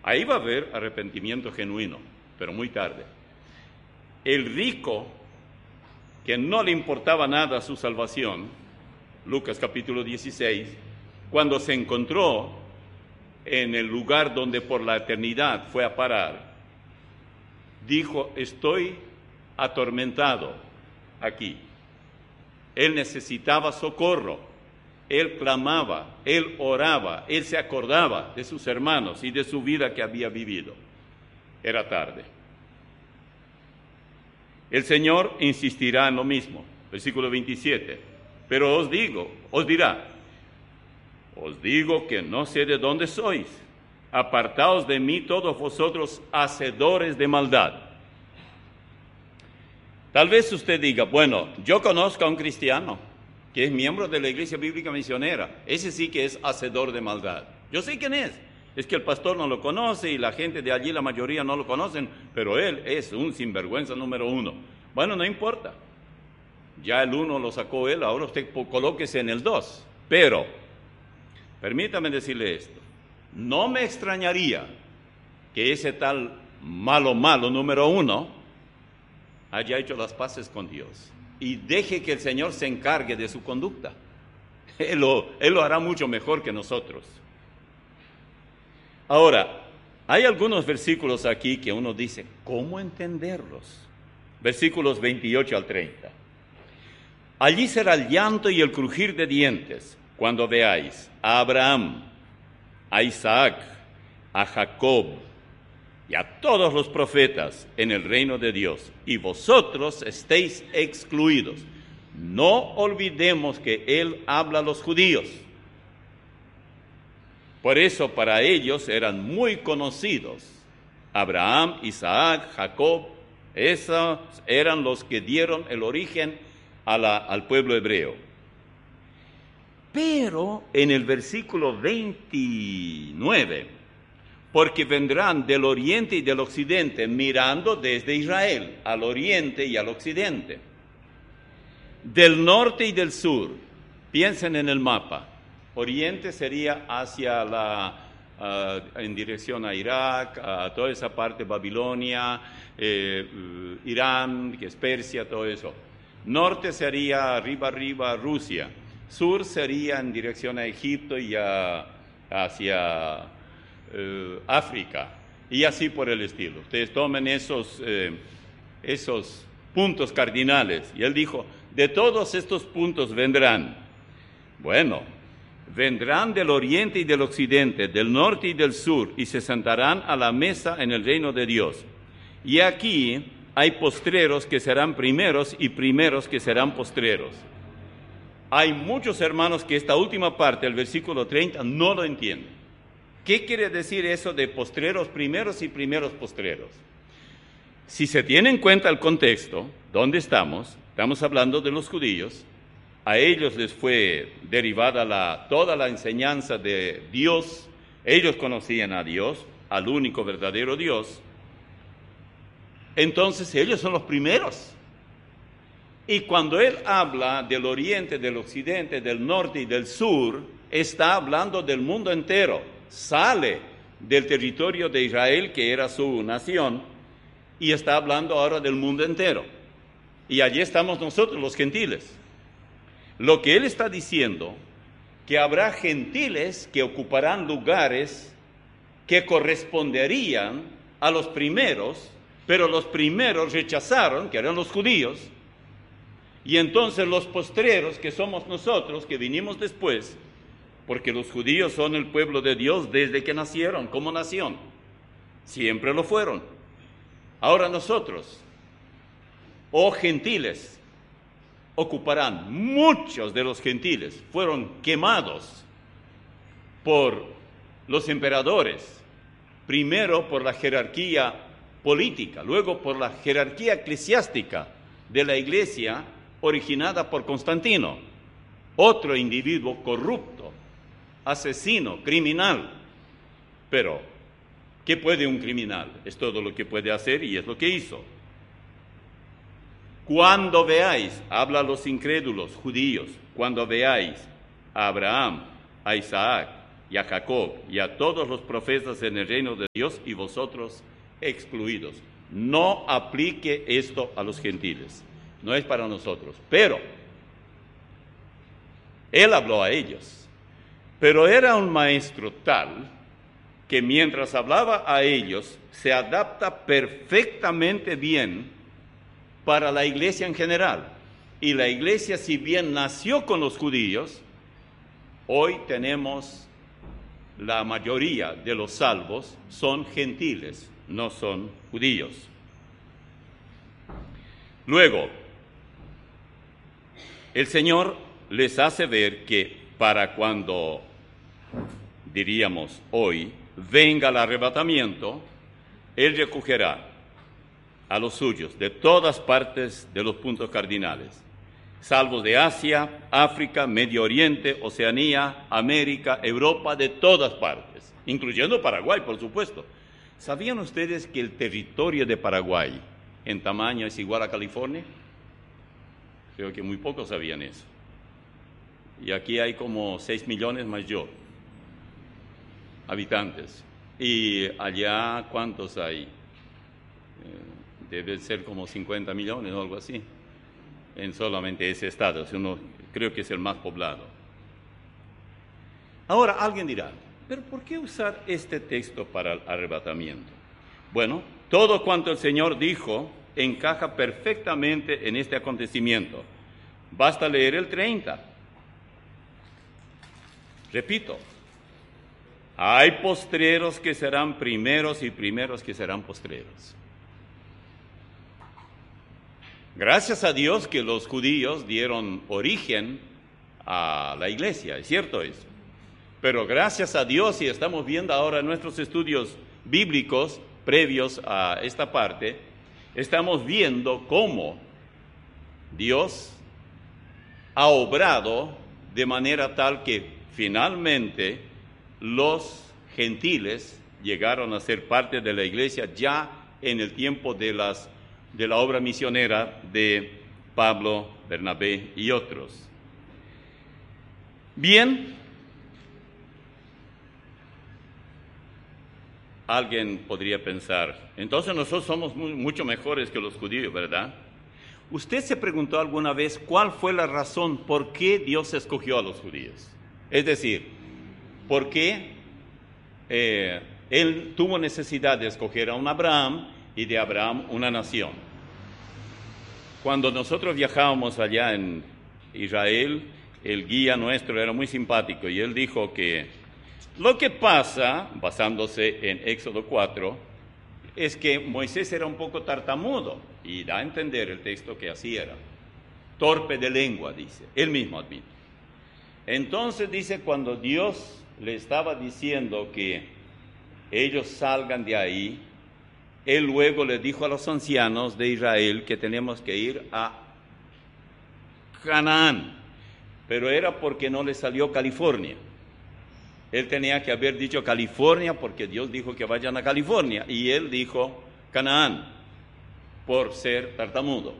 Ahí va a haber arrepentimiento genuino, pero muy tarde. El rico, que no le importaba nada su salvación, Lucas capítulo 16, cuando se encontró en el lugar donde por la eternidad fue a parar, dijo: estoy atormentado aquí. Él necesitaba socorro, él clamaba, él oraba, él se acordaba de sus hermanos y de su vida que había vivido. Era tarde. El Señor insistirá en lo mismo, versículo 27, pero os dirá, os digo que no sé de dónde sois, apartaos de mí todos vosotros hacedores de maldad. Tal vez usted diga, bueno, yo conozco a un cristiano que es miembro de la Iglesia Bíblica Misionera, ese sí que es hacedor de maldad. Yo sé quién es que el pastor no lo conoce y la gente de allí, la mayoría no lo conocen, pero él es un sinvergüenza número uno. Bueno, no importa, ya el uno lo sacó él, ahora usted colóquese en el 2, pero permítame decirle esto, no me extrañaría que ese tal malo número 1 haya hecho las paces con Dios y deje que el Señor se encargue de su conducta. Él lo hará mucho mejor que nosotros. Ahora, hay algunos versículos aquí que uno dice, ¿cómo entenderlos? Versículos 28 al 30. Allí será el llanto y el crujir de dientes cuando veáis a Abraham, a Isaac, a Jacob y a todos los profetas en el reino de Dios, y vosotros estéis excluidos. No olvidemos que Él habla a los judíos. Por eso para ellos eran muy conocidos. Abraham, Isaac, Jacob, esos eran los que dieron el origen al pueblo hebreo. Pero en el versículo 29, porque vendrán del oriente y del occidente, mirando desde Israel al oriente y al occidente, del norte y del sur. Piensen en el mapa. Oriente sería hacia en dirección a Irak, a toda esa parte, Babilonia, Irán, que es Persia, todo eso. Norte sería arriba, Rusia. Sur sería en dirección a Egipto y hacia África, y así por el estilo. Ustedes tomen esos puntos cardinales. Y él dijo, de todos estos puntos vendrán. Bueno, vendrán del oriente y del occidente, del norte y del sur, y se sentarán a la mesa en el reino de Dios. Y aquí hay postreros que serán primeros y primeros que serán postreros. Hay muchos hermanos que esta última parte, el versículo 30, no lo entienden. ¿Qué quiere decir eso de postreros primeros y primeros postreros? Si se tiene en cuenta el contexto, ¿dónde estamos? Estamos hablando de los judíos. A ellos les fue derivada toda la enseñanza de Dios. Ellos conocían a Dios, al único verdadero Dios. Entonces ellos son los primeros. Y cuando él habla del oriente, del occidente, del norte y del sur, está hablando del mundo entero. Sale del territorio de Israel, que era su nación, y está hablando ahora del mundo entero. Y allí estamos nosotros, los gentiles. Lo que él está diciendo, que habrá gentiles que ocuparán lugares que corresponderían a los primeros, pero los primeros rechazaron, que eran los judíos, y entonces los postreros, que somos nosotros, que vinimos después, porque los judíos son el pueblo de Dios desde que nacieron como nación. Siempre lo fueron. Ahora nosotros, gentiles, ocuparán. Muchos de los gentiles fueron quemados por los emperadores, primero por la jerarquía política, luego por la jerarquía eclesiástica de la iglesia originada por Constantino, otro individuo corrupto, asesino, criminal. Pero, ¿qué puede un criminal? Es todo lo que puede hacer y es lo que hizo. Cuando veáis, habla a los incrédulos judíos, cuando veáis a Abraham, a Isaac, y a Jacob y a todos los profetas en el reino de Dios y vosotros excluidos. No aplique esto a los gentiles, no es para nosotros, pero él habló a ellos, pero era un maestro tal que mientras hablaba a ellos se adapta perfectamente bien para la iglesia en general. Y la iglesia, si bien nació con los judíos, hoy tenemos la mayoría de los salvos son gentiles, no son judíos. Luego, el Señor les hace ver que para cuando, diríamos hoy, venga el arrebatamiento, Él recogerá a los suyos de todas partes de los puntos cardinales, salvos de Asia, África, Medio Oriente, Oceanía, América, Europa, de todas partes, incluyendo Paraguay, por supuesto. ¿Sabían ustedes que el territorio de Paraguay en tamaño es igual a California? Creo que muy pocos sabían eso. Y aquí hay como 6 millones más yo, habitantes. Y allá, ¿cuántos hay? Debe ser como 50 millones o algo así, en solamente ese estado. Creo que es el más poblado. Ahora, alguien dirá, ¿pero por qué usar este texto para el arrebatamiento? Bueno, todo cuanto el Señor dijo encaja perfectamente en este acontecimiento. Basta leer el 30. Repito, hay postreros que serán primeros y primeros que serán postreros. Gracias a Dios que los judíos dieron origen a la iglesia, es cierto eso. Pero gracias a Dios, y estamos viendo ahora en nuestros estudios bíblicos previos a esta parte, estamos viendo cómo Dios ha obrado de manera tal que finalmente los gentiles llegaron a ser parte de la iglesia ya en el tiempo de la obra misionera de Pablo, Bernabé y otros. Bien, alguien podría pensar, entonces nosotros somos mucho mejores que los judíos, ¿verdad? ¿Usted se preguntó alguna vez cuál fue la razón por qué Dios escogió a los judíos? Es decir, ¿por qué Él tuvo necesidad de escoger a un Abraham y de Abraham una nación? Cuando nosotros viajábamos allá en Israel, el guía nuestro era muy simpático y él dijo que lo que pasa, basándose en Éxodo 4, es que Moisés era un poco tartamudo y da a entender el texto que así era. Torpe de lengua, dice, él mismo admite. Entonces dice, cuando Dios le estaba diciendo que ellos salgan de ahí, Él luego le dijo a los ancianos de Israel que tenemos que ir a Canaán, pero era porque no le salió California. Él tenía que haber dicho California porque Dios dijo que vayan a California, y él dijo Canaán por ser tartamudo.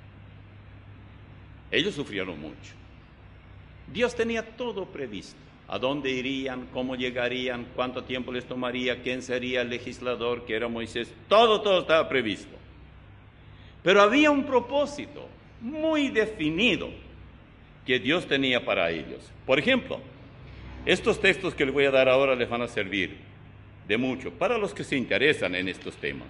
Ellos sufrieron mucho. Dios tenía todo previsto. A dónde irían, cómo llegarían, cuánto tiempo les tomaría, quién sería el legislador, que era Moisés. Todo estaba previsto. Pero había un propósito muy definido que Dios tenía para ellos. Por ejemplo, estos textos que les voy a dar ahora les van a servir de mucho para los que se interesan en estos temas.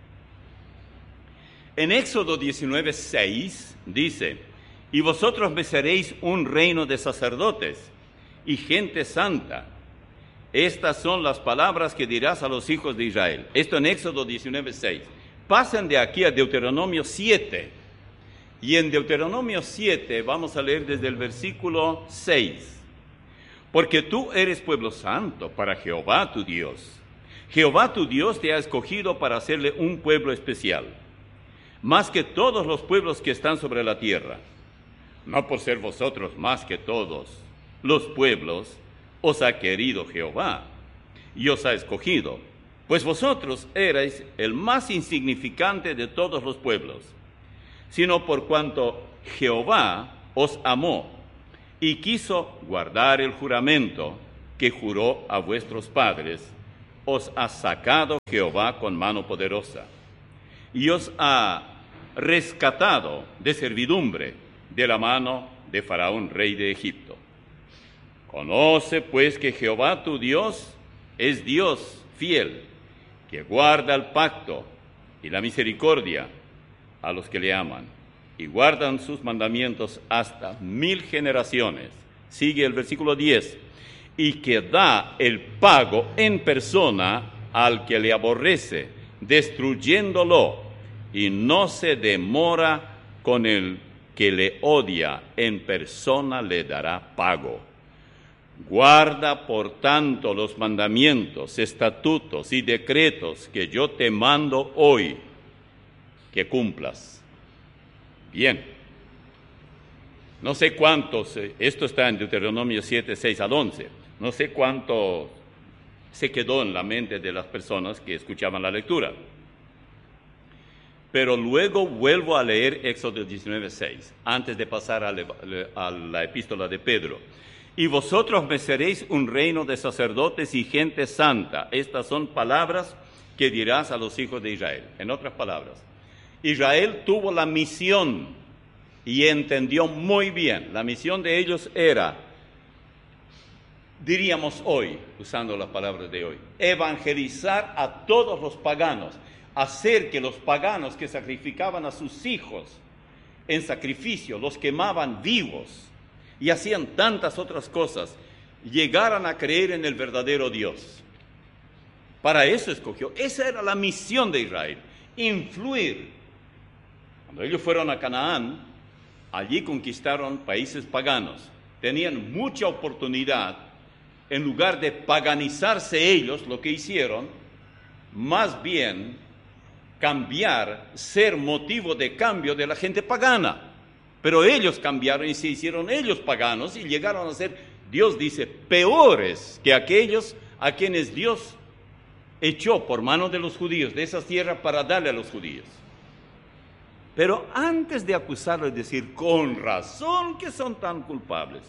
En Éxodo 19:6 dice: y vosotros me seréis un reino de sacerdotes y gente santa. Estas son las palabras que dirás a los hijos de Israel. Esto en Éxodo 19:6. Pasen de aquí a Deuteronomio 7. Y en Deuteronomio 7 vamos a leer desde el versículo 6. Porque tú eres pueblo santo para Jehová tu Dios. Jehová tu Dios te ha escogido para hacerle un pueblo especial, más que todos los pueblos que están sobre la tierra. No por ser vosotros más que todos los pueblos, os ha querido Jehová y os ha escogido, pues vosotros erais el más insignificante de todos los pueblos, sino por cuanto Jehová os amó y quiso guardar el juramento que juró a vuestros padres, os ha sacado Jehová con mano poderosa, y os ha rescatado de servidumbre de la mano de Faraón, rey de Egipto. Conoce pues que Jehová tu Dios es Dios fiel, que guarda el pacto y la misericordia a los que le aman, y guardan sus mandamientos hasta 1000 generaciones. Sigue el versículo 10. Y que da el pago en persona al que le aborrece, destruyéndolo, y no se demora con el que le odia, en persona le dará pago. Guarda, por tanto, los mandamientos, estatutos y decretos que yo te mando hoy, que cumplas. Bien. No sé cuántos, esto está en Deuteronomio 7, 6 al 11, no sé cuánto se quedó en la mente de las personas que escuchaban la lectura. Pero luego vuelvo a leer Éxodo 19, 6, antes de pasar a la epístola de Pedro. Y vosotros me seréis un reino de sacerdotes y gente santa. Estas son palabras que dirás a los hijos de Israel. En otras palabras, Israel tuvo la misión y entendió muy bien. La misión de ellos era, diríamos hoy, usando las palabras de hoy, evangelizar a todos los paganos, hacer que los paganos que sacrificaban a sus hijos en sacrificio, los quemaban vivos y hacían tantas otras cosas, llegaran a creer en el verdadero Dios. Para eso escogió. Esa era la misión de Israel, influir. Cuando ellos fueron a Canaán, allí conquistaron países paganos. Tenían mucha oportunidad, en lugar de paganizarse ellos, lo que hicieron, más bien cambiar, ser motivo de cambio de la gente pagana. Pero ellos cambiaron y se hicieron ellos paganos y llegaron a ser, Dios dice, peores que aquellos a quienes Dios echó por mano de los judíos de esas tierras para darle a los judíos. Pero antes de acusarlo y decir, con razón que son tan culpables,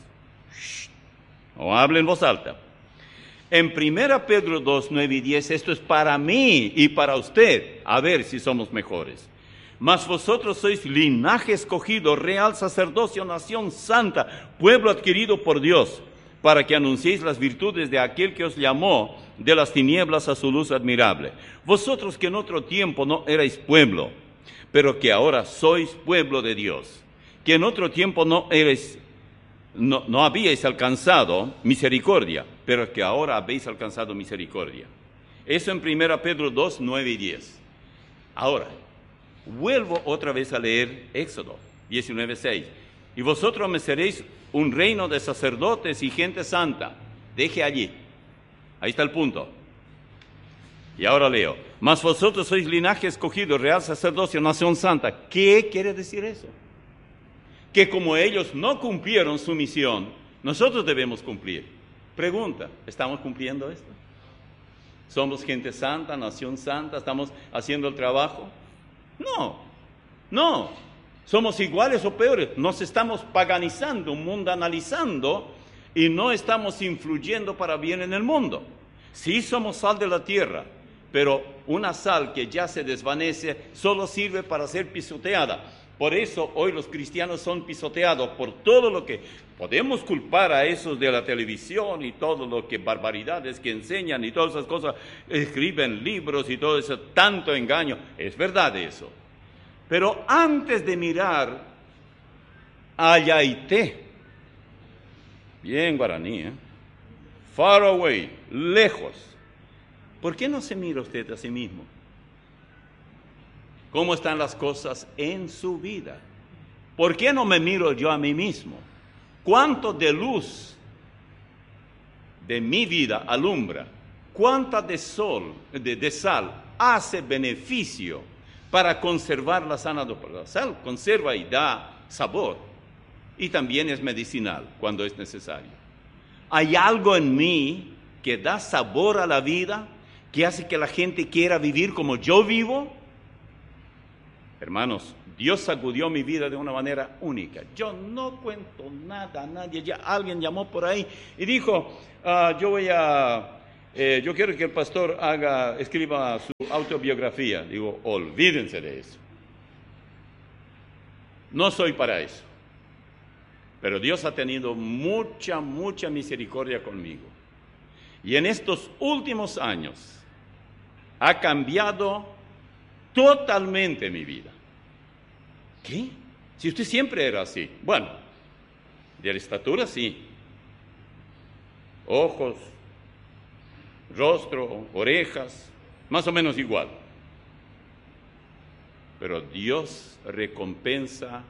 no hablen en voz alta. En 1 Pedro 2, 9 y 10, esto es para mí y para usted, a ver si somos mejores. Mas vosotros sois linaje escogido, real sacerdocio, nación santa, pueblo adquirido por Dios, para que anunciéis las virtudes de aquel que os llamó de las tinieblas a su luz admirable. Vosotros que en otro tiempo no erais pueblo, pero que ahora sois pueblo de Dios, que en otro tiempo no habíais alcanzado misericordia, pero que ahora habéis alcanzado misericordia. Eso en 1 Pedro 2, 9 y 10. Ahora, vuelvo otra vez a leer Éxodo 19, 6. Y vosotros me seréis un reino de sacerdotes y gente santa. Deje allí. Ahí está el punto. Y ahora leo. Mas vosotros sois linaje escogido, real sacerdocio, nación santa. ¿Qué quiere decir eso? Que como ellos no cumplieron su misión, nosotros debemos cumplir. Pregunta, ¿estamos cumpliendo esto? ¿Somos gente santa, nación santa? ¿Estamos haciendo el trabajo? No. Somos iguales o peores. Nos estamos paganizando, mundanalizando y no estamos influyendo para bien en el mundo. Sí somos sal de la tierra, pero una sal que ya se desvanece solo sirve para ser pisoteada. Por eso hoy los cristianos son pisoteados por todo lo que podemos culpar a esos de la televisión y todo lo que barbaridades que enseñan y todas esas cosas, escriben libros y todo eso, tanto engaño. Es verdad eso. Pero antes de mirar a Yaité, bien guaraní, far away, lejos, ¿por qué no se mira usted a sí mismo? ¿Cómo están las cosas en su vida? ¿Por qué no me miro yo a mí mismo? ¿Cuánto de luz de mi vida alumbra? ¿Cuánta de sal hace beneficio para conservar la sana doctrina? La sal conserva y da sabor y también es medicinal cuando es necesario. ¿Hay algo en mí que da sabor a la vida, que hace que la gente quiera vivir como yo vivo? Hermanos, Dios sacudió mi vida de una manera única. Yo no cuento nada a nadie. Ya alguien llamó por ahí y dijo, yo quiero que el pastor escriba su autobiografía. Digo, olvídense de eso. No soy para eso. Pero Dios ha tenido mucha misericordia conmigo. Y en estos últimos años ha cambiado totalmente mi vida. ¿Qué? Si usted siempre era así. Bueno, de la estatura sí. Ojos, rostro, orejas, más o menos igual. Pero Dios recompensa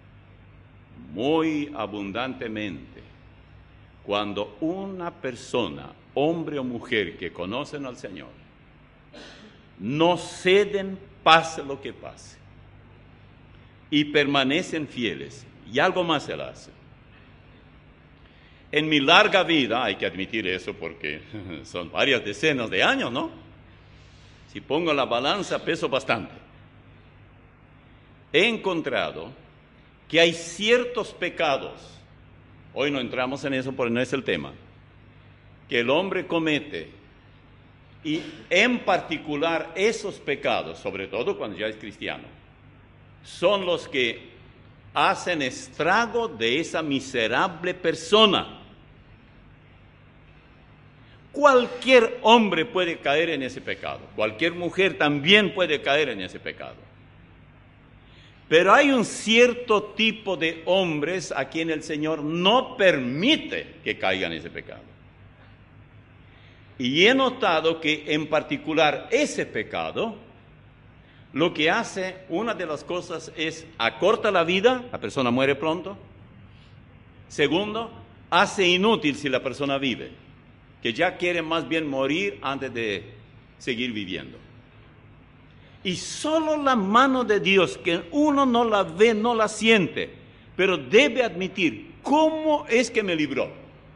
muy abundantemente cuando una persona, hombre o mujer que conocen al Señor, no ceden pase lo que pase y permanecen fieles, y algo más se la hace. En mi larga vida, hay que admitir eso porque son varias decenas de años, ¿no? Si pongo la balanza, peso bastante. He encontrado que hay ciertos pecados, hoy no entramos en eso porque no es el tema, que el hombre comete, y en particular esos pecados, sobre todo cuando ya es cristiano, son los que hacen estrago de esa miserable persona. Cualquier hombre puede caer en ese pecado, cualquier mujer también puede caer en ese pecado. Pero hay un cierto tipo de hombres a quien el Señor no permite que caigan en ese pecado. Y he notado que en particular ese pecado, lo que hace, una de las cosas es acorta la vida, la persona muere pronto. Segundo, hace inútil si la persona vive, que ya quiere más bien morir antes de seguir viviendo. Y solo la mano de Dios, que uno no la ve, no la siente, pero debe admitir, ¿cómo es que me libró?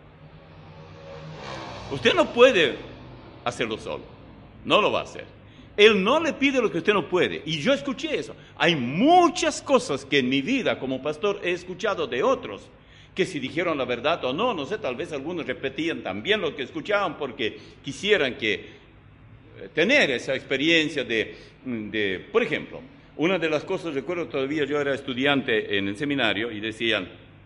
Usted no puede hacerlo solo, no lo va a hacer. Él no le pide lo que usted no puede. Y yo escuché eso. Hay muchas cosas que en mi vida como pastor he escuchado de otros, que si dijeron la verdad o no, no sé, tal vez algunos repetían también lo que escuchaban porque quisieran tener esa experiencia por ejemplo, una de las cosas, recuerdo todavía, yo era estudiante en el seminario y decían,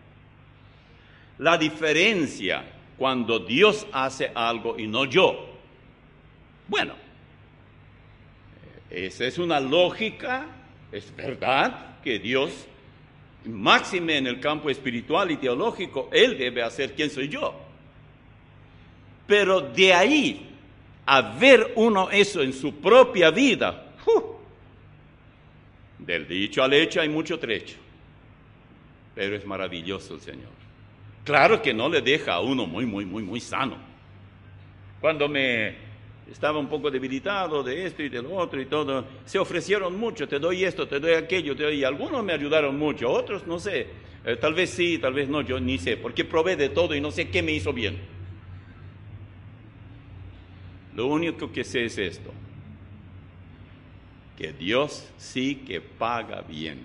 la diferencia cuando Dios hace algo y no yo. Bueno, esa es una lógica, es verdad que Dios, máxime en el campo espiritual y teológico, Él debe hacer quién soy yo. Pero de ahí a ver uno eso en su propia vida, del dicho al hecho hay mucho trecho, pero es maravilloso el Señor. Claro que no le deja a uno muy sano. Cuando estaba un poco debilitado de esto y de lo otro y todo, se ofrecieron mucho, te doy esto, te doy aquello, y algunos me ayudaron mucho, otros no sé, tal vez sí, tal vez no, yo ni sé, porque probé de todo y no sé qué me hizo bien. Lo único que sé es esto, que Dios sí que paga bien.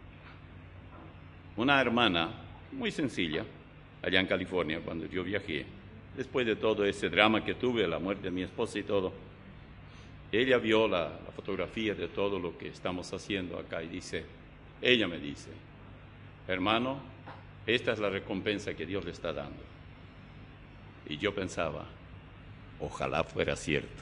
Una hermana muy sencilla, allá en California, cuando yo viajé, después de todo ese drama que tuve, la muerte de mi esposa y todo, ella vio la fotografía de todo lo que estamos haciendo acá y ella me dice, hermano, esta es la recompensa que Dios le está dando. Y yo pensaba, ojalá fuera cierto.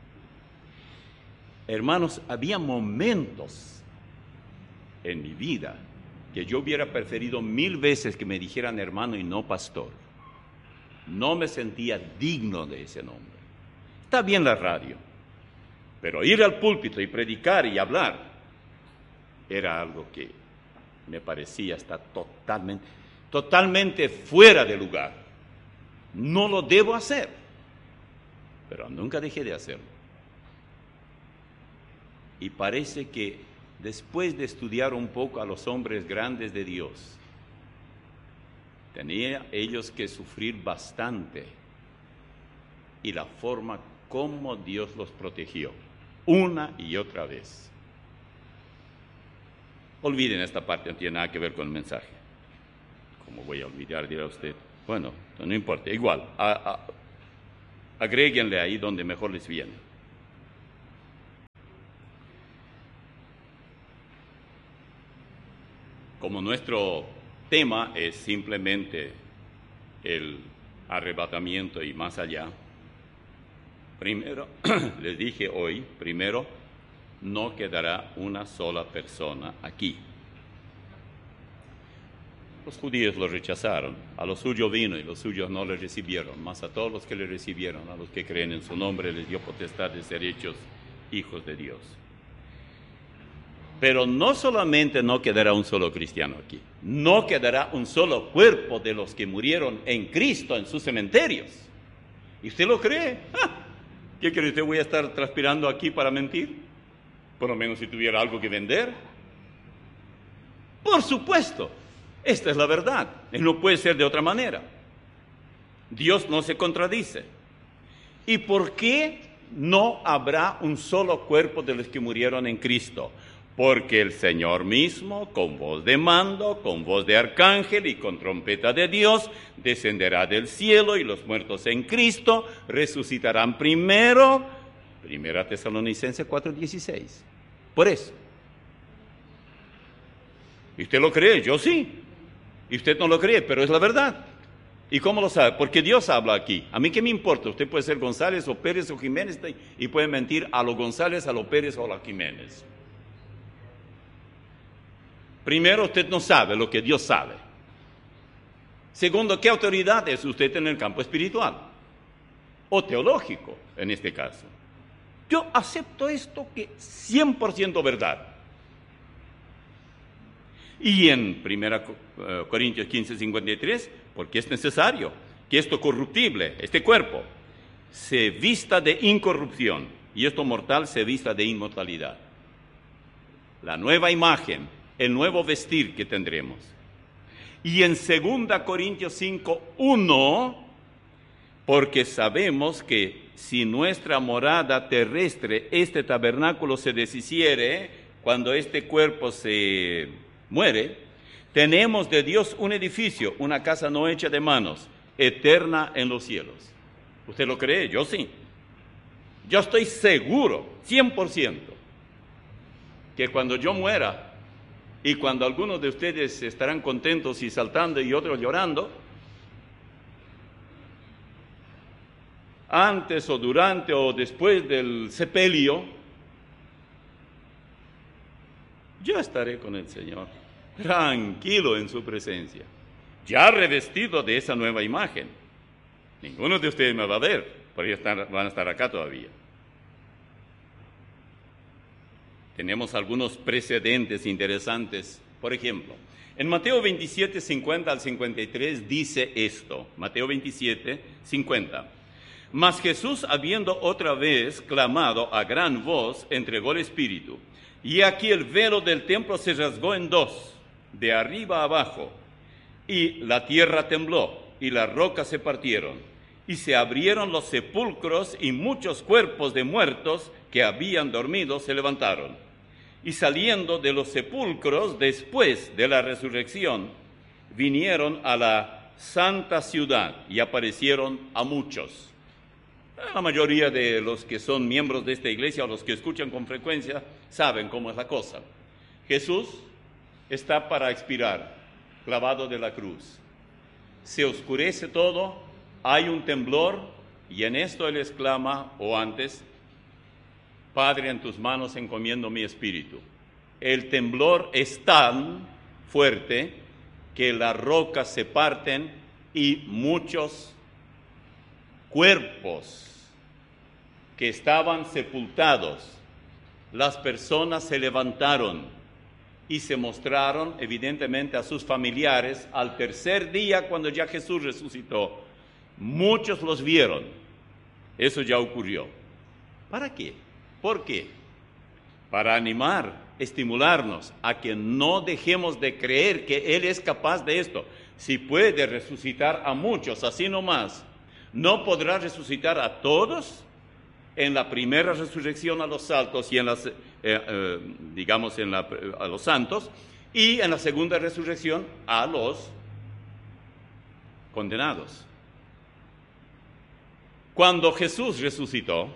Hermanos, había momentos en mi vida que yo hubiera preferido 1000 veces que me dijeran hermano y no pastor. No me sentía digno de ese nombre. Está bien la radio, pero ir al púlpito y predicar y hablar era algo que me parecía estar totalmente fuera de lugar. No lo debo hacer, pero nunca dejé de hacerlo. Y parece que después de estudiar un poco a los hombres grandes de Dios, tenía ellos que sufrir bastante, y la forma como Dios los protegió, una y otra vez. Olviden esta parte, no tiene nada que ver con el mensaje. ¿Cómo voy a olvidar, dirá usted? Bueno, no importa, igual, agréguenle ahí donde mejor les viene. Como nuestro tema es simplemente el arrebatamiento y más allá, primero, les dije hoy, primero, no quedará una sola persona aquí. Los judíos lo rechazaron, a los suyos vino y los suyos no le recibieron, mas a todos los que le recibieron, a los que creen en su nombre, les dio potestad de ser hechos hijos de Dios. Pero no solamente no quedará un solo cristiano aquí, no quedará un solo cuerpo de los que murieron en Cristo en sus cementerios. ¿Y usted lo cree? ¿Qué cree usted? ¿Voy a estar transpirando aquí para mentir? Por lo menos si tuviera algo que vender. Por supuesto, esta es la verdad, y no puede ser de otra manera. Dios no se contradice. ¿Y por qué no habrá un solo cuerpo de los que murieron en Cristo? Porque el Señor mismo, con voz de mando, con voz de arcángel y con trompeta de Dios, descenderá del cielo y los muertos en Cristo resucitarán primero. Primera Tesalonicenses 4:16. Por eso. ¿Y usted lo cree? Yo sí. Y usted no lo cree, pero es la verdad. ¿Y cómo lo sabe? Porque Dios habla aquí. ¿A mí qué me importa? Usted puede ser González o Pérez o Jiménez y puede mentir a lo González, a lo Pérez o a lo Jiménez. Primero, usted no sabe lo que Dios sabe. Segundo, ¿qué autoridad es usted en el campo espiritual? O teológico, en este caso. Yo acepto esto que es 100% verdad. Y en 1 Corintios 15:53, porque es necesario que esto corruptible, este cuerpo, se vista de incorrupción y esto mortal se vista de inmortalidad. La nueva imagen, el nuevo vestir que tendremos. Y en 2 Corintios 5:1, porque sabemos que si nuestra morada terrestre, este tabernáculo se deshiciere, cuando este cuerpo se muere, tenemos de Dios un edificio, una casa no hecha de manos, eterna en los cielos. ¿Usted lo cree? Yo sí. Yo estoy seguro, 100%, que cuando yo muera, y cuando algunos de ustedes estarán contentos y saltando y otros llorando, antes o durante o después del sepelio, yo estaré con el Señor, tranquilo en su presencia, ya revestido de esa nueva imagen. Ninguno de ustedes me va a ver, porque van a estar acá todavía. Tenemos algunos precedentes interesantes. Por ejemplo, en Mateo 27, 50 al 53 dice esto. Mateo 27, 50. Mas Jesús, habiendo otra vez clamado a gran voz, entregó el Espíritu. Y aquí el velo del templo se rasgó en dos, de arriba a abajo. Y la tierra tembló, y las rocas se partieron. Y se abrieron los sepulcros, y muchos cuerpos de muertos que habían dormido se levantaron. Y saliendo de los sepulcros, después de la resurrección, vinieron a la santa ciudad y aparecieron a muchos. La mayoría de los que son miembros de esta iglesia o los que escuchan con frecuencia saben cómo es la cosa. Jesús está para expirar, clavado de la cruz. Se oscurece todo, hay un temblor y en esto Él exclama, o antes, Padre, en tus manos encomiendo mi espíritu. El temblor es tan fuerte que las rocas se parten y muchos cuerpos que estaban sepultados, las personas se levantaron y se mostraron evidentemente a sus familiares al tercer día cuando ya Jesús resucitó. Muchos los vieron. Eso ya ocurrió. ¿Para qué? ¿Por qué? Para animar, estimularnos a que no dejemos de creer que Él es capaz de esto. Si puede resucitar a muchos así nomás, ¿no podrá resucitar a todos? en la primera resurrección a los saltos y en las, a los santos, y en la segunda resurrección a los condenados. Cuando Jesús resucitó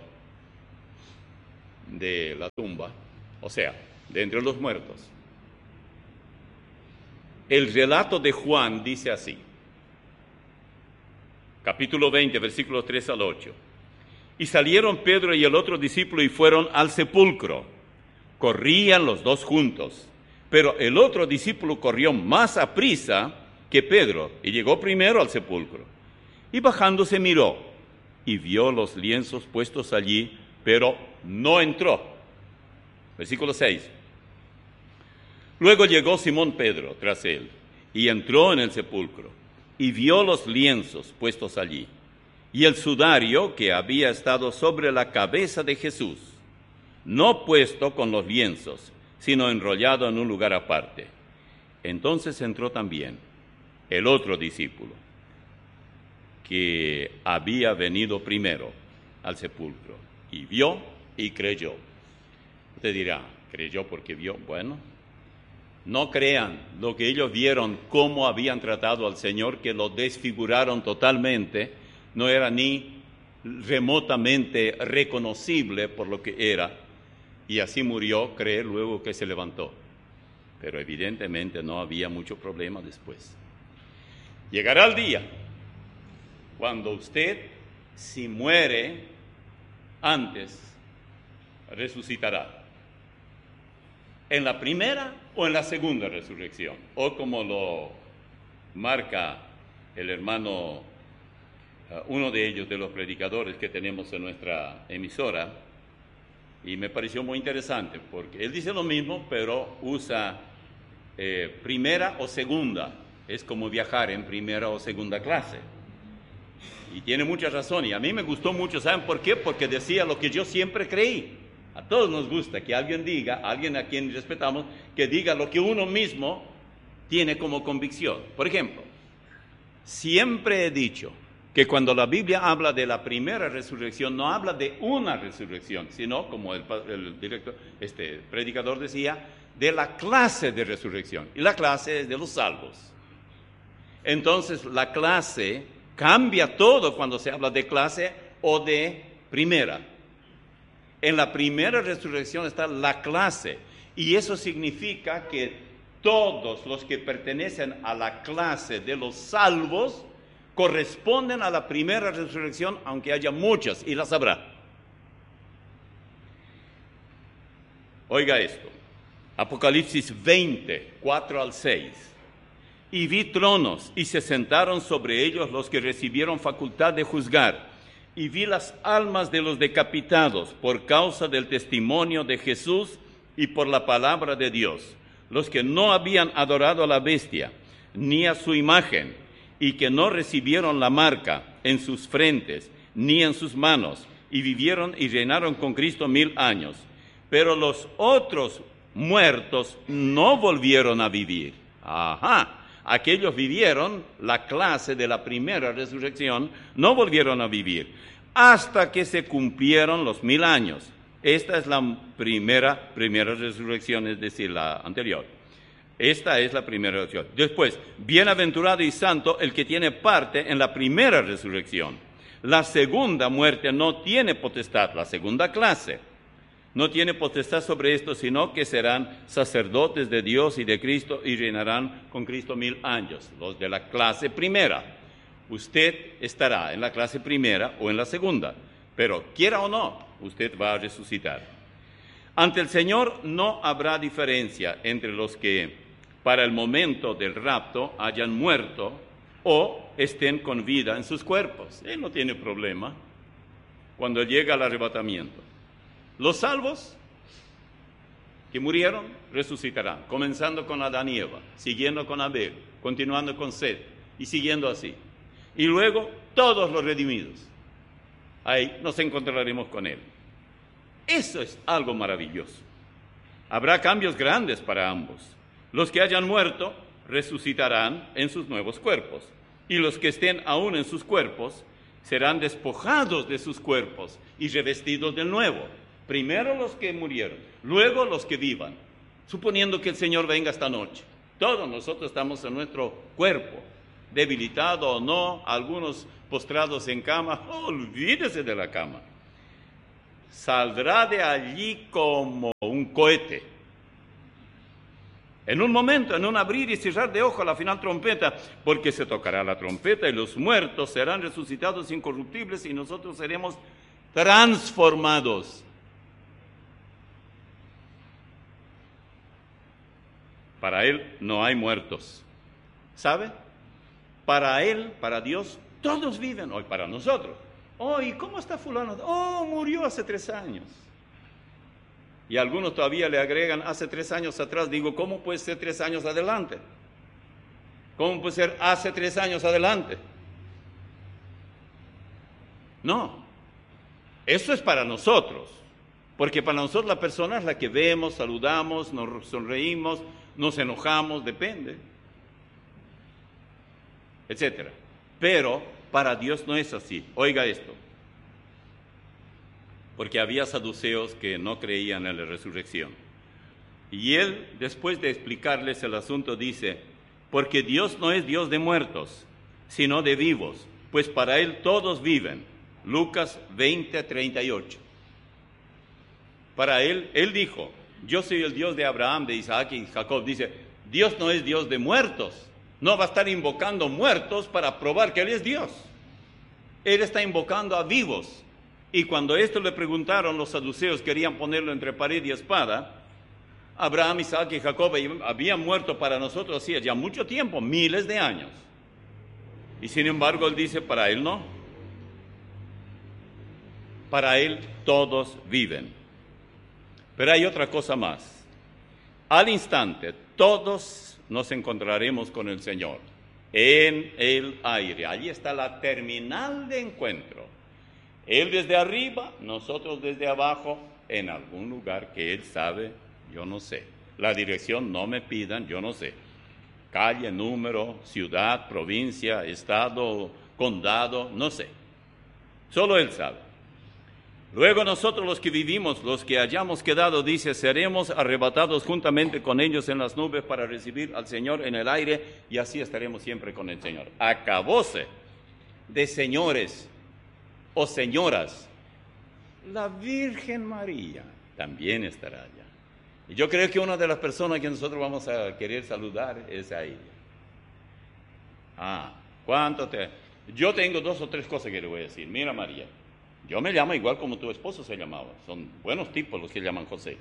de la tumba, o sea, de entre los muertos, el relato de Juan dice así, capítulo 20, versículos 3 al 8. Y salieron Pedro y el otro discípulo y fueron al sepulcro. Corrían los dos juntos, pero el otro discípulo corrió más aprisa que Pedro y llegó primero al sepulcro. Y bajándose miró y vio los lienzos puestos allí, pero no entró. Versículo 6. Luego llegó Simón Pedro tras él y entró en el sepulcro y vio los lienzos puestos allí y el sudario que había estado sobre la cabeza de Jesús, no puesto con los lienzos, sino enrollado en un lugar aparte. Entonces entró también el otro discípulo, que había venido primero al sepulcro, y vio y creyó. Usted dirá, ¿creyó porque vio? Bueno, no crean lo que ellos vieron, cómo habían tratado al Señor, que lo desfiguraron totalmente, no era ni remotamente reconocible por lo que era, y así murió, cree luego que se levantó. Pero evidentemente no había mucho problema después. Llegará el día cuando usted, si muere antes, resucitará. ¿En la primera o en la segunda resurrección? O como lo marca el hermano, uno de ellos, de los predicadores que tenemos en nuestra emisora, y me pareció muy interesante, porque él dice lo mismo, pero usa primera o segunda. Es como viajar en primera o segunda clase. Y tiene mucha razón, y a mí me gustó mucho. ¿Saben por qué? Porque decía lo que yo siempre creí. A todos nos gusta que alguien diga, alguien a quien respetamos, que diga lo que uno mismo tiene como convicción. Por ejemplo, siempre he dicho que cuando la Biblia habla de la primera resurrección, no habla de una resurrección, sino, como el predicador decía, de la clase de resurrección. Y la clase es de los salvos. Entonces, la clase cambia todo cuando se habla de clase o de primera. En la primera resurrección está la clase, y eso significa que todos los que pertenecen a la clase de los salvos corresponden a la primera resurrección, aunque haya muchas, y las habrá. Oiga esto, Apocalipsis 20, 4 al 6. Y vi tronos, y se sentaron sobre ellos los que recibieron facultad de juzgar. Y vi las almas de los decapitados por causa del testimonio de Jesús y por la palabra de Dios, los que no habían adorado a la bestia, ni a su imagen, y que no recibieron la marca en sus frentes, ni en sus manos, y vivieron y reinaron con Cristo 1000 años. Pero los otros muertos no volvieron a vivir. Aquellos vivieron la clase de la primera resurrección, no volvieron a vivir, hasta que se cumplieron los 1000 años. Esta es la primera resurrección, es decir, la anterior. Esta es la primera resurrección. Después, bienaventurado y santo el que tiene parte en la primera resurrección. La segunda muerte no tiene potestad, la segunda clase no tiene potestad sobre esto, sino que serán sacerdotes de Dios y de Cristo y reinarán con Cristo 1000 años. Los de la clase primera. Usted estará en la clase primera o en la segunda, pero quiera o no, usted va a resucitar. Ante el Señor no habrá diferencia entre los que para el momento del rapto hayan muerto o estén con vida en sus cuerpos. Él no tiene problema cuando llega el arrebatamiento. Los salvos que murieron resucitarán, comenzando con Adán y Eva, siguiendo con Abel, continuando con Set y siguiendo así. Y luego todos los redimidos. Ahí nos encontraremos con Él. Eso es algo maravilloso. Habrá cambios grandes para ambos. Los que hayan muerto resucitarán en sus nuevos cuerpos, y los que estén aún en sus cuerpos serán despojados de sus cuerpos y revestidos de nuevo. Primero los que murieron, luego los que vivan, suponiendo que el Señor venga esta noche. Todos nosotros estamos en nuestro cuerpo, debilitado o no, algunos postrados en cama. Olvídese de la cama. Saldrá de allí como un cohete. En un momento, en un abrir y cerrar de ojos, a la final trompeta, porque se tocará la trompeta y los muertos serán resucitados incorruptibles y nosotros seremos transformados. Para Él no hay muertos. ¿Sabe? Para Él, para Dios, todos viven. Hoy para nosotros. ¿Y cómo está fulano? Murió hace 3 años. Y algunos todavía le agregan, hace 3 años atrás. Digo, ¿cómo puede ser 3 años adelante? ¿Cómo puede ser hace 3 años adelante? No. Eso es para nosotros. Porque para nosotros la persona es la que vemos, saludamos, nos sonreímos, nos enojamos, depende, etcétera. Pero para Dios no es así. Oiga esto. Porque había saduceos que no creían en la resurrección. Y él, después de explicarles el asunto, dice, porque Dios no es Dios de muertos, sino de vivos, pues para Él todos viven. Lucas 20:38. Para Él dijo, yo soy el Dios de Abraham, de Isaac y Jacob. Dice, Dios no es Dios de muertos. No va a estar invocando muertos para probar que Él es Dios. Él está invocando a vivos. Y cuando esto le preguntaron, los saduceos querían ponerlo entre pared y espada. Abraham, Isaac y Jacob habían muerto para nosotros hacía ya mucho tiempo, miles de años. Y sin embargo, Él dice, para Él no. Para Él todos viven. Pero hay otra cosa más. Al instante, todos nos encontraremos con el Señor en el aire. Allí está la terminal de encuentro. Él desde arriba, nosotros desde abajo, en algún lugar que Él sabe, yo no sé. La dirección no me pidan, yo no sé. Calle, número, ciudad, provincia, estado, condado, no sé. Solo Él sabe. Luego nosotros los que vivimos, los que hayamos quedado, dice, seremos arrebatados juntamente con ellos en las nubes para recibir al Señor en el aire y así estaremos siempre con el Señor. Acabóse de señores o señoras. La Virgen María también estará allá. Y yo creo que una de las personas que nosotros vamos a querer saludar es a ella. Yo tengo 2 o 3 cosas que le voy a decir. Mira, María. Yo me llamo igual como tu esposo se llamaba. Son buenos tipos los que llaman José.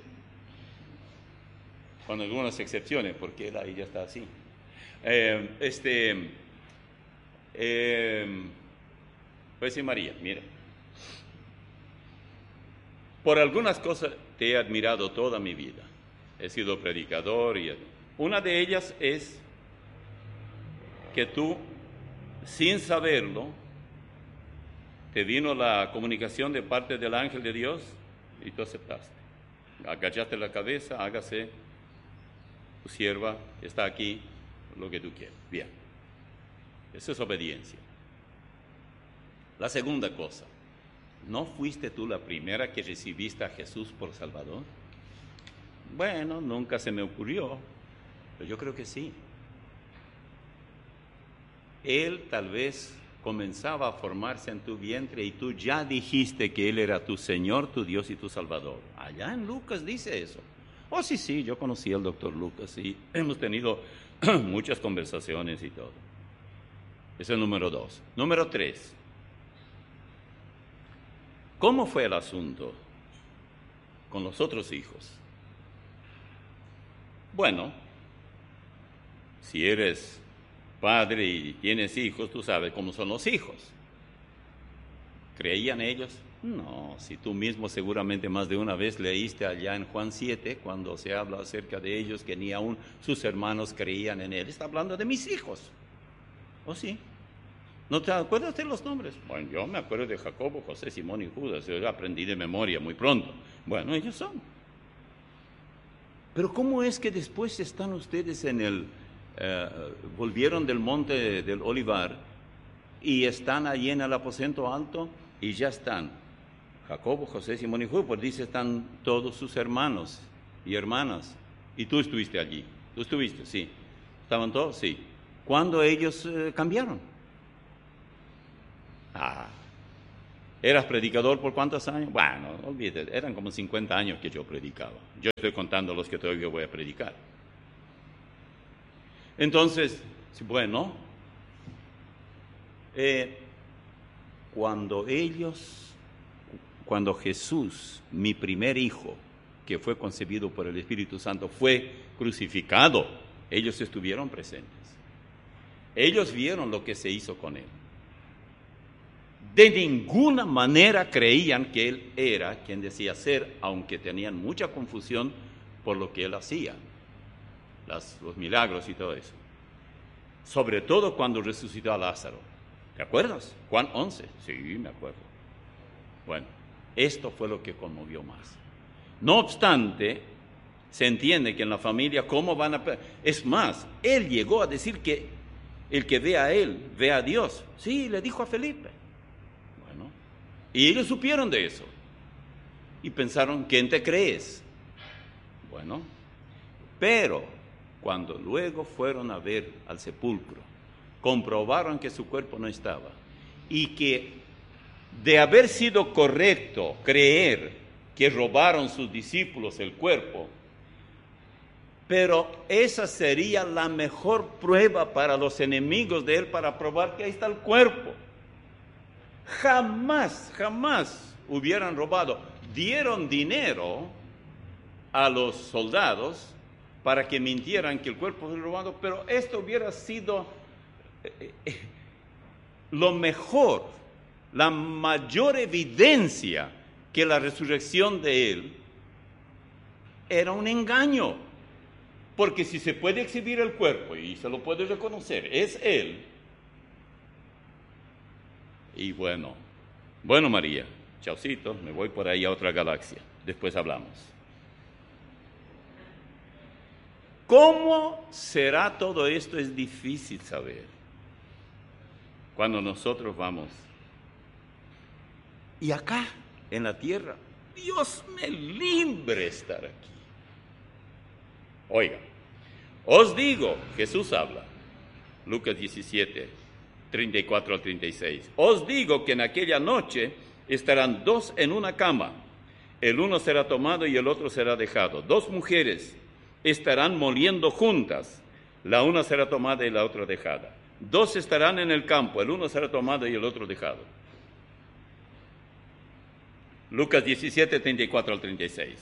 Con algunas excepciones, porque él ahí ya está así. Pues sí, María, mira. Por algunas cosas te he admirado toda mi vida. He sido predicador y una de ellas es que tú, sin saberlo, te vino la comunicación de parte del ángel de Dios y tú aceptaste. Agachaste la cabeza, hágase, tu sierva está aquí, lo que tú quieras. Bien, eso es obediencia. La segunda cosa, ¿no fuiste tú la primera que recibiste a Jesús por Salvador? Bueno, nunca se me ocurrió, pero yo creo que sí. Él tal vez comenzaba a formarse en tu vientre y tú ya dijiste que Él era tu Señor, tu Dios y tu Salvador. Allá en Lucas dice eso. Sí, yo conocí al doctor Lucas y hemos tenido muchas conversaciones y todo. Ese es el número 2. Número 3. ¿Cómo fue el asunto con los otros hijos? Bueno, si eres padre y tienes hijos, tú sabes cómo son los hijos. ¿Creían ellos? No, si tú mismo seguramente más de una vez leíste allá en Juan 7, cuando se habla acerca de ellos, que ni aún sus hermanos creían en Él. Está hablando de mis hijos. ¿Oh, sí? ¿No te acuerdas de los nombres? Bueno, yo me acuerdo de Jacobo, José, Simón y Judas. Yo aprendí de memoria muy pronto. Bueno, ellos son. Pero ¿cómo es que después están ustedes volvieron del monte del Olivar y están allí en el aposento alto y ya están Jacobo, José, Simón y Judas, pues dice, están todos sus hermanos y hermanas. Y tú estuviste allí. ¿Tú estuviste? Sí. ¿Estaban todos? Sí. ¿Cuándo ellos cambiaron? ¿Eras predicador por cuántos años? Bueno, olvídate, eran como 50 años que yo predicaba. Yo estoy contando los que todavía voy a predicar. Entonces, bueno, cuando Jesús, mi primer hijo, que fue concebido por el Espíritu Santo, fue crucificado, ellos estuvieron presentes. Ellos vieron lo que se hizo con él. De ninguna manera creían que él era quien decía ser, aunque tenían mucha confusión por lo que él hacía, los milagros y todo eso. Sobre todo cuando resucitó a Lázaro. ¿Te acuerdas? Juan 11. Sí, me acuerdo. Bueno, esto fue lo que conmovió más. No obstante, se entiende que en la familia, ¿cómo van a...? Es más, él llegó a decir que el que ve a él, ve a Dios. Sí, le dijo a Felipe. Bueno, y ellos supieron de eso. Y pensaron, ¿quién te crees? Bueno, pero cuando luego fueron a ver al sepulcro, comprobaron que su cuerpo no estaba. Y que de haber sido correcto creer que robaron sus discípulos el cuerpo, pero esa sería la mejor prueba para los enemigos de él para probar que ahí está el cuerpo. Jamás hubieran robado. Dieron dinero a los soldados para que mintieran que el cuerpo fue robado, pero esto hubiera sido lo mejor, la mayor evidencia que la resurrección de él era un engaño. Porque si se puede exhibir el cuerpo y se lo puede reconocer, es él. Y bueno, María, chaucito, me voy por ahí a otra galaxia. Después hablamos. ¿Cómo será todo esto? Es difícil saber. Cuando nosotros vamos. Y acá, en la tierra, Dios me libre estar aquí. Oiga, os digo, Jesús habla, Lucas 17, 34 al 36. Os digo que en aquella noche estarán dos en una cama. El uno será tomado y el otro será dejado. Dos mujeres estarán moliendo juntas. La una será tomada y la otra dejada. Dos estarán en el campo. El uno será tomado y el otro dejado. Lucas 17, 34 al 36.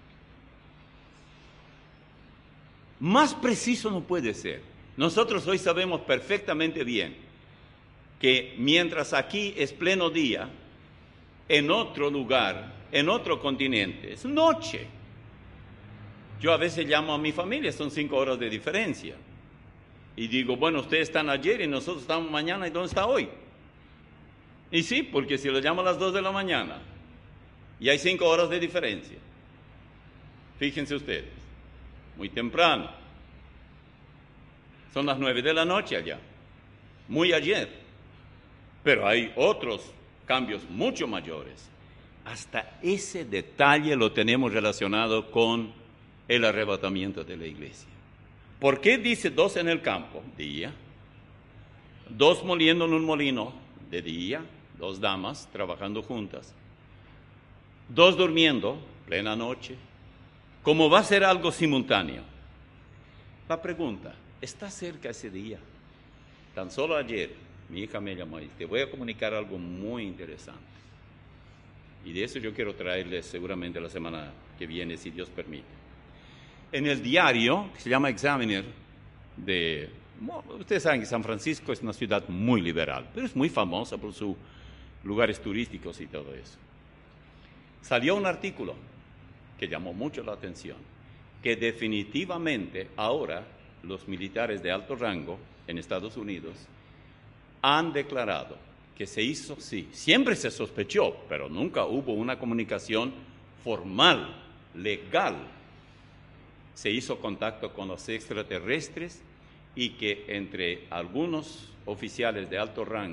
Más preciso no puede ser. Nosotros hoy sabemos perfectamente bien que mientras aquí es pleno día, en otro lugar, en otro continente, es noche. Yo a veces llamo a mi familia, son 5 horas de diferencia. Y digo, bueno, ustedes están ayer y nosotros estamos mañana, ¿y dónde está hoy? Y sí, porque si lo llamo a las 2 de la mañana y hay 5 horas de diferencia, fíjense ustedes, muy temprano. Son las 9 de la noche allá, muy ayer. Pero hay otros cambios mucho mayores. Hasta ese detalle lo tenemos relacionado con el arrebatamiento de la iglesia. ¿Por qué dice dos en el campo? Día. Dos moliendo en un molino de día. Dos damas trabajando juntas. Dos durmiendo, plena noche. ¿Cómo va a ser algo simultáneo? La pregunta, ¿está cerca ese día? Tan solo ayer, mi hija me llamó y te voy a comunicar algo muy interesante. Y de eso yo quiero traerles seguramente la semana que viene, si Dios permite. En el diario, que se llama Examiner, ustedes saben que San Francisco es una ciudad muy liberal, pero es muy famosa por sus lugares turísticos y todo eso. Salió un artículo que llamó mucho la atención, que definitivamente ahora los militares de alto rango en Estados Unidos han declarado que se hizo, sí, siempre se sospechó, pero nunca hubo una comunicación formal, legal. Se hizo contacto con los extraterrestres y que entre algunos oficiales de alto rango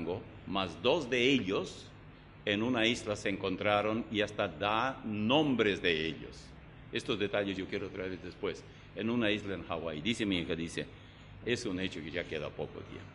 mas 2 de ellos en una isla se encontraron y hasta da nombres de ellos. Estos detalles yo quiero traer después. En una isla en Hawái, dice mi hija, es un hecho que ya queda poco tiempo.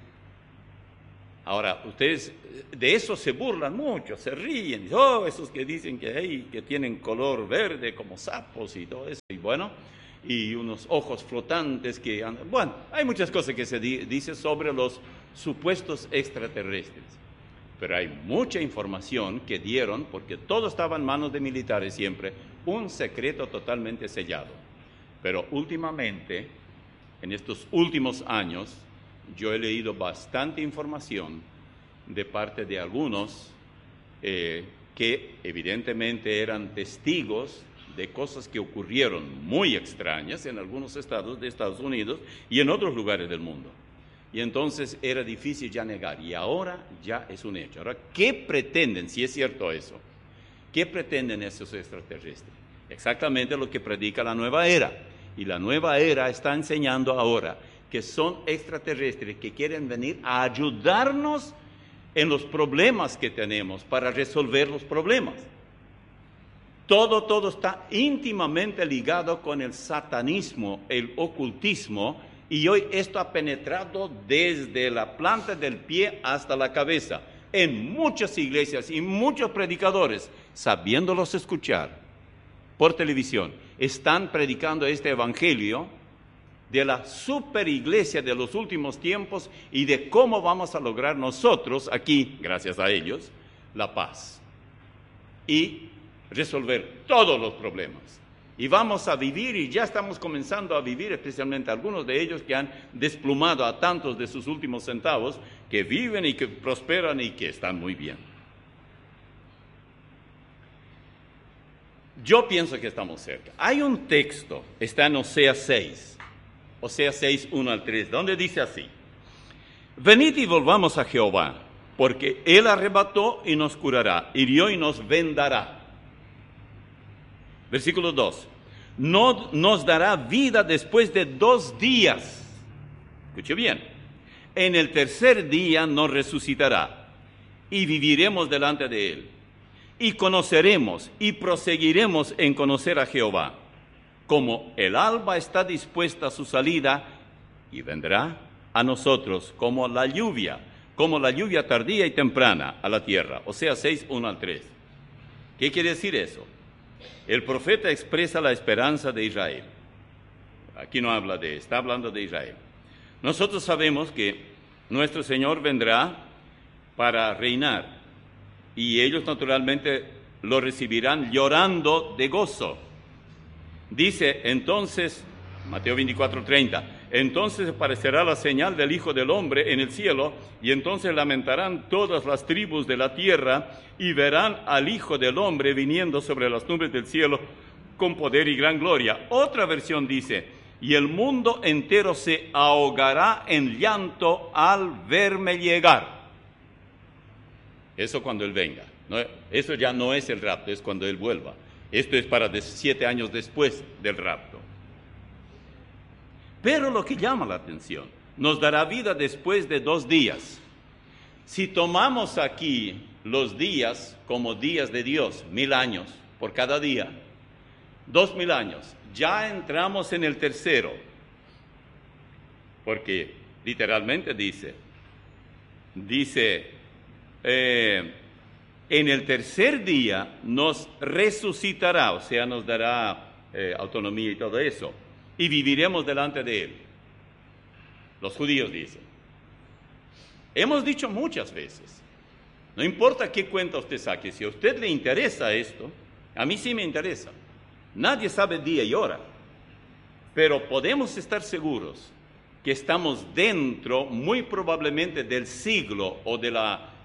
Ahora, ustedes de eso se burlan mucho, se ríen, esos que dicen que tienen color verde como sapos y todo eso, y bueno, y unos ojos flotantes que andan. Bueno, hay muchas cosas que se dice sobre los supuestos extraterrestres, pero hay mucha información que dieron, porque todo estaba en manos de militares siempre, un secreto totalmente sellado. Pero últimamente, en estos últimos años, yo he leído bastante información de parte de algunos que evidentemente eran testigos de cosas que ocurrieron muy extrañas en algunos estados de Estados Unidos y en otros lugares del mundo. Y entonces era difícil ya negar, y ahora ya es un hecho. Ahora, ¿qué pretenden, si es cierto eso? ¿Qué pretenden esos extraterrestres? Exactamente lo que predica la nueva era. Y la nueva era está enseñando ahora que son extraterrestres que quieren venir a ayudarnos en los problemas que tenemos, para resolver los problemas. Todo está íntimamente ligado con el satanismo, el ocultismo, y hoy esto ha penetrado desde la planta del pie hasta la cabeza, en muchas iglesias y muchos predicadores, sabiéndolos escuchar por televisión, están predicando este evangelio de la superiglesia de los últimos tiempos y de cómo vamos a lograr nosotros aquí, gracias a ellos, la paz y resolver todos los problemas. Y vamos a vivir, y ya estamos comenzando a vivir, especialmente algunos de ellos que han desplumado a tantos de sus últimos centavos, que viven y que prosperan y que están muy bien. Yo pienso que estamos cerca. Hay un texto, está en Oseas 6, 1 al 3, donde dice así: venid y volvamos a Jehová, porque Él arrebató y nos curará, hirió y nos vendará. Versículo 2, no nos dará vida después de 2 días. Escuche bien, en el tercer día nos resucitará y viviremos delante de Él. Y conoceremos y proseguiremos en conocer a Jehová, como el alba está dispuesta a su salida, y vendrá a nosotros como la lluvia tardía y temprana a la tierra. Oseas 6, 1 al 3. ¿Qué quiere decir eso? El profeta expresa la esperanza de Israel. Aquí no habla está hablando de Israel. Nosotros sabemos que nuestro Señor vendrá para reinar, y ellos naturalmente lo recibirán llorando de gozo. Dice entonces, Mateo 24:30, entonces aparecerá la señal del Hijo del Hombre en el cielo, y entonces lamentarán todas las tribus de la tierra, y verán al Hijo del Hombre viniendo sobre las nubes del cielo con poder y gran gloria. Otra versión dice, y el mundo entero se ahogará en llanto al verme llegar. Eso cuando Él venga. No, eso ya no es el rapto, es cuando Él vuelva. Esto es para 7 años después del rapto. Pero lo que llama la atención, nos dará vida después de 2 días. Si tomamos aquí los días como días de Dios, 1000 años por cada día, 2000 años, ya entramos en el tercero. Porque literalmente dice, en el tercer día nos resucitará, o sea, nos dará autonomía y todo eso, y viviremos delante de Él. Los judíos dicen. Hemos dicho muchas veces, no importa qué cuenta usted saque, si a usted le interesa esto, a mí sí me interesa. Nadie sabe día y hora, pero podemos estar seguros que estamos dentro, muy probablemente, del siglo o de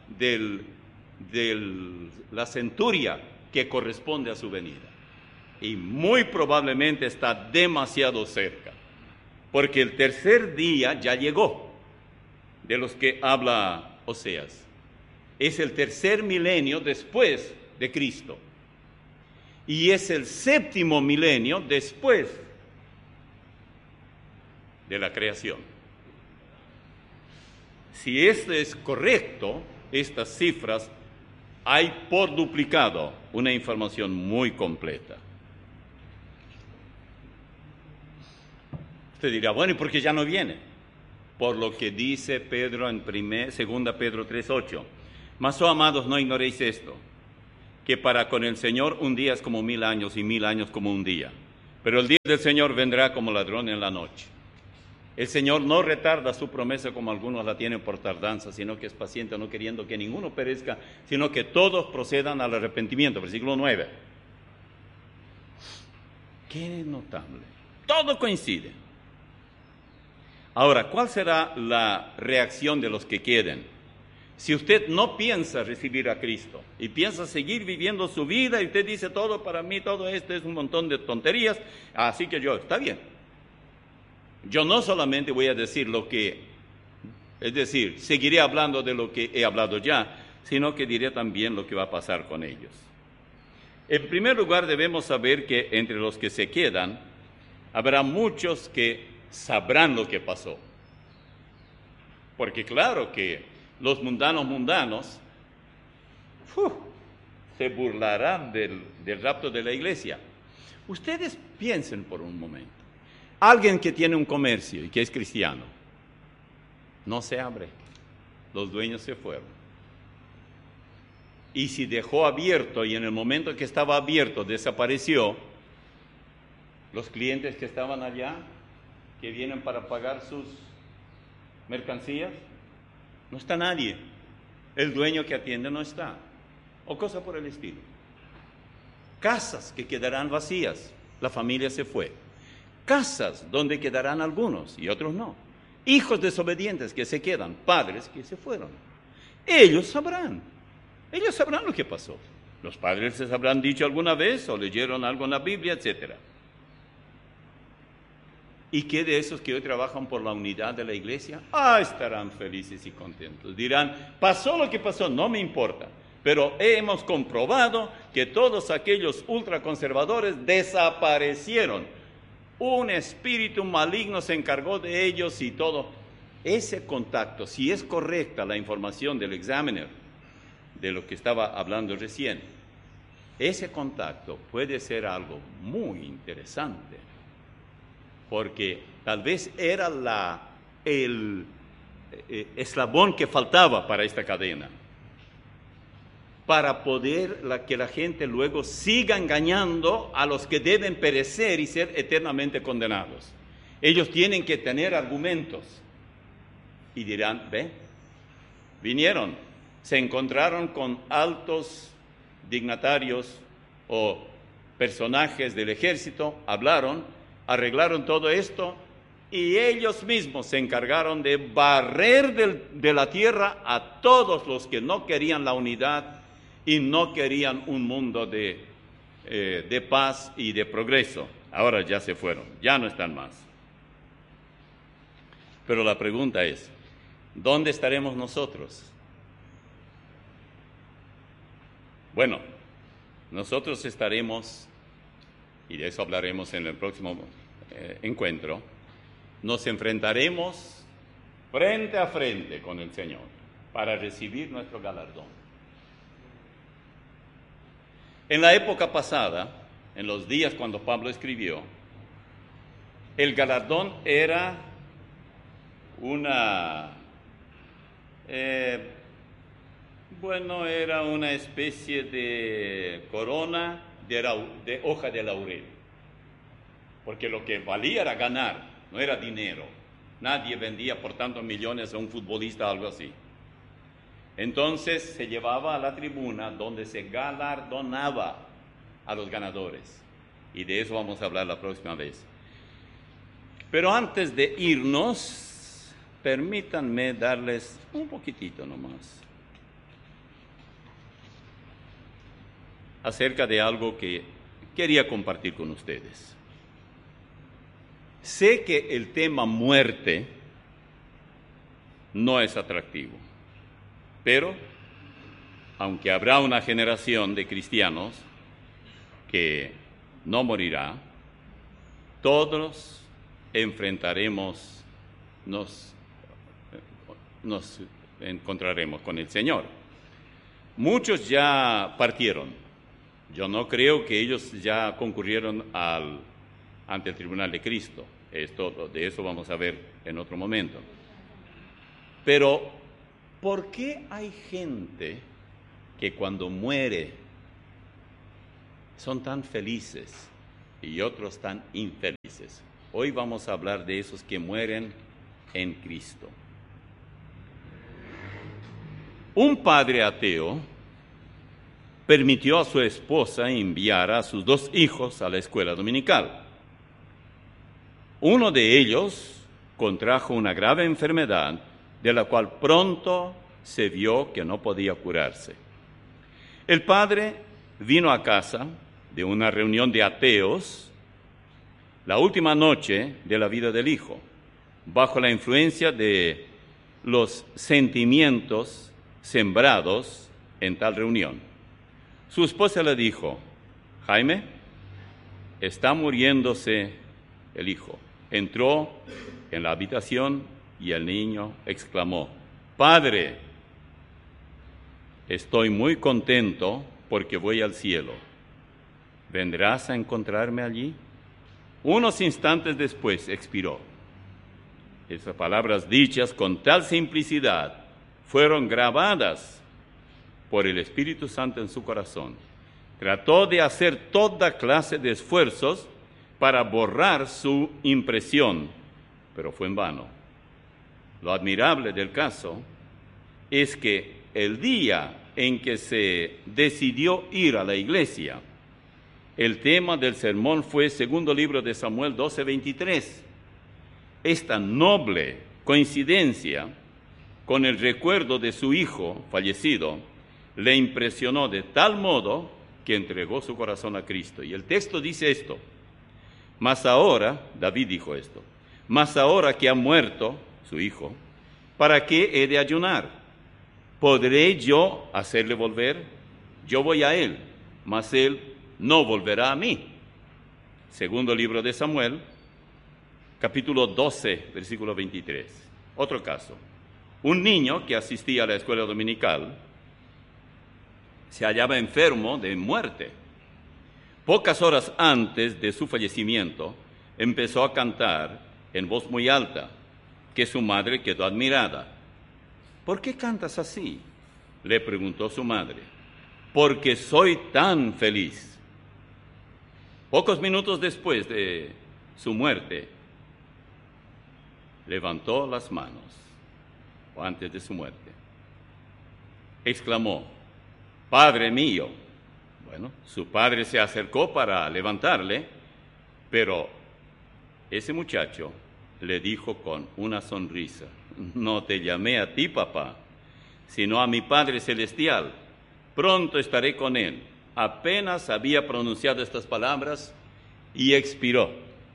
la centuria que corresponde a su venida. Y muy probablemente está demasiado cerca, porque el tercer día ya llegó, de los que habla Oseas. Es el tercer milenio después de Cristo, y es el 7º milenio después de la creación. Si esto es correcto, estas cifras, hay por duplicado una información muy completa. Usted dirá, bueno, ¿y por qué ya no viene? Por lo que dice Pedro en 2 Pedro 3:8. Mas, oh amados, no ignoréis esto, que para con el Señor un día es como 1000 años y 1000 años como un día. Pero el día del Señor vendrá como ladrón en la noche. El Señor no retarda su promesa como algunos la tienen por tardanza, sino que es paciente, no queriendo que ninguno perezca, sino que todos procedan al arrepentimiento. Versículo 9. Qué notable. Todo coincide. Ahora, ¿cuál será la reacción de los que queden? Si usted no piensa recibir a Cristo y piensa seguir viviendo su vida y usted dice, todo para mí, todo esto es un montón de tonterías, así que está bien. Yo no solamente voy a decir es decir, seguiré hablando de lo que he hablado ya, sino que diré también lo que va a pasar con ellos. En primer lugar, debemos saber que entre los que se quedan, habrá muchos que sabrán lo que pasó. Porque claro que los mundanos, se burlarán del rapto de la iglesia. Ustedes piensen por un momento. Alguien que tiene un comercio y que es cristiano, no se abre. Los dueños se fueron. Y si dejó abierto y en el momento que estaba abierto desapareció, los clientes que estaban allá, que vienen para pagar sus mercancías, no está nadie. El dueño que atiende no está. O cosa por el estilo. Casas que quedarán vacías. La familia se fue. Casas donde quedarán algunos y otros no. Hijos desobedientes que se quedan. Padres que se fueron. Ellos sabrán lo que pasó. Los padres les habrán dicho alguna vez o leyeron algo en la Biblia, etc. ¿Y qué de esos que hoy trabajan por la unidad de la iglesia? Estarán felices y contentos. Dirán, pasó lo que pasó, no me importa. Pero hemos comprobado que todos aquellos ultraconservadores desaparecieron. Un espíritu maligno se encargó de ellos y todo. Ese contacto, si es correcta la información del examiner, de lo que estaba hablando recién, ese contacto puede ser algo muy interesante. Porque tal vez era el eslabón que faltaba para esta cadena, para poder que la gente luego siga engañando a los que deben perecer y ser eternamente condenados. Ellos tienen que tener argumentos y dirán, vinieron, se encontraron con altos dignatarios o personajes del ejército, hablaron, arreglaron todo esto y ellos mismos se encargaron de barrer de la tierra a todos los que no querían la unidad y no querían un mundo de paz y de progreso. Ahora ya se fueron, ya no están más. Pero la pregunta es, ¿dónde estaremos nosotros? Bueno, nosotros estaremos, y de eso hablaremos en el próximo encuentro, nos enfrentaremos frente a frente con el Señor para recibir nuestro galardón. En la época pasada, en los días cuando Pablo escribió, el galardón era era una especie de corona de hoja de laurel. Porque lo que valía era ganar, no era dinero. Nadie vendía por tantos millones a un futbolista o algo así. Entonces se llevaba a la tribuna donde se galardonaba a los ganadores. Y de eso vamos a hablar la próxima vez. Pero antes de irnos, permítanme darles un poquitito nomás acerca de algo que quería compartir con ustedes. Sé que el tema muerte no es atractivo, pero aunque habrá una generación de cristianos que no morirá, todos enfrentaremos, nos encontraremos con el Señor. Muchos ya partieron. Yo no creo que ellos ya concurrieron ante el tribunal de Cristo. De eso vamos a ver en otro momento. Pero, ¿por qué hay gente que cuando muere son tan felices y otros tan infelices? Hoy vamos a hablar de esos que mueren en Cristo. Un padre ateo permitió a su esposa enviar a sus 2 hijos a la escuela dominical. Uno de ellos contrajo una grave enfermedad de la cual pronto se vio que no podía curarse. El padre vino a casa de una reunión de ateos la última noche de la vida del hijo, bajo la influencia de los sentimientos sembrados en tal reunión. Su esposa le dijo: Jaime, está muriéndose el hijo. Entró en la habitación y el niño exclamó: Padre, estoy muy contento porque voy al cielo. ¿Vendrás a encontrarme allí? Unos instantes después expiró. Esas palabras dichas con tal simplicidad fueron grabadas por el Espíritu Santo en su corazón. Trató de hacer toda clase de esfuerzos para borrar su impresión, pero fue en vano. Lo admirable del caso es que el día en que se decidió ir a la iglesia, el tema del sermón fue segundo libro de Samuel 12:23. Esta noble coincidencia con el recuerdo de su hijo fallecido le impresionó de tal modo que entregó su corazón a Cristo. Y el texto dice esto: mas ahora, David dijo esto, mas ahora que ha muerto su hijo, ¿para qué he de ayunar? ¿Podré yo hacerle volver? Yo voy a él, mas él no volverá a mí. Segundo libro de Samuel, capítulo 12, versículo 23. Otro caso. Un niño que asistía a la escuela dominical se hallaba enfermo de muerte. Pocas horas antes de su fallecimiento, empezó a cantar en voz muy alta, que su madre quedó admirada. ¿Por qué cantas así?, le preguntó su madre. Porque soy tan feliz. Pocos minutos después de su muerte, levantó las manos, o antes de su muerte, exclamó: Padre mío. Bueno, su padre se acercó para levantarle, pero ese muchacho le dijo con una sonrisa: no te llamé a ti, papá, sino a mi Padre Celestial. Pronto estaré con él. Apenas había pronunciado estas palabras y expiró.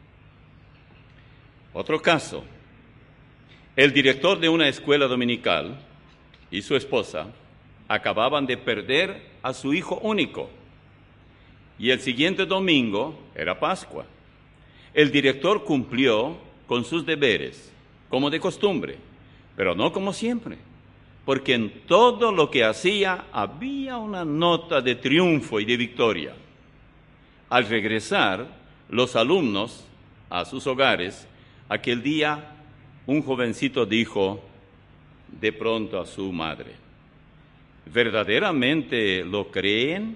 Otro caso. El director de una escuela dominical y su esposa acababan de perder a su hijo único. Y el siguiente domingo era Pascua. El director cumplió con sus deberes, como de costumbre, pero no como siempre, porque en todo lo que hacía había una nota de triunfo y de victoria. Al regresar los alumnos a sus hogares, aquel día un jovencito dijo de pronto a su madre: ¿verdaderamente lo creen?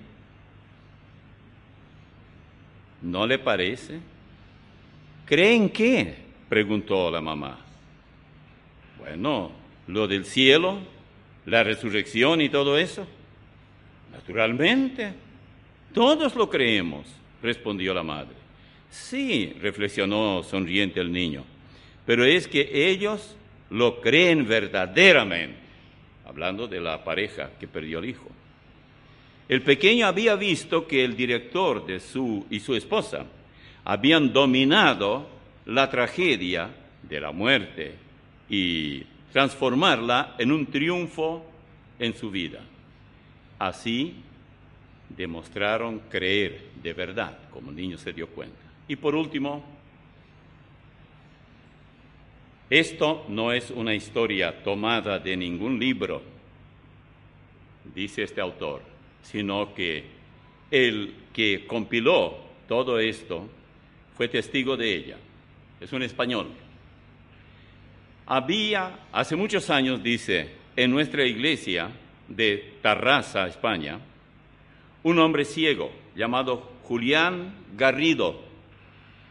¿No le parece? ¿Creen qué?, preguntó la mamá. Bueno, lo del cielo, la resurrección y todo eso. Naturalmente, todos lo creemos, respondió la madre. Sí, reflexionó sonriente el niño, pero es que ellos lo creen verdaderamente, hablando de la pareja que perdió el hijo. El pequeño había visto que el director y su esposa habían dominado la tragedia de la muerte y transformarla en un triunfo en su vida. Así demostraron creer de verdad, como el niño se dio cuenta. Y por último, Esto no es una historia tomada de ningún libro, dice este autor, sino que el que compiló todo esto fue testigo de ella. Es un español. Había, hace muchos años, dice, en nuestra iglesia de Tarrasa, España, un hombre ciego llamado Julián Garrido.